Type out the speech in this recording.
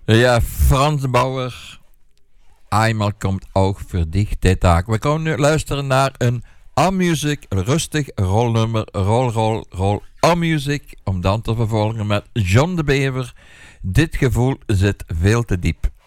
Ja, Frans Bauer. Eenmaal komt ook voor dich de taak. We gaan nu luisteren naar een A-music, rustig rolnummer, rol, A-music, om dan te vervolgen met John de Bever. Dit gevoel zit veel te diep.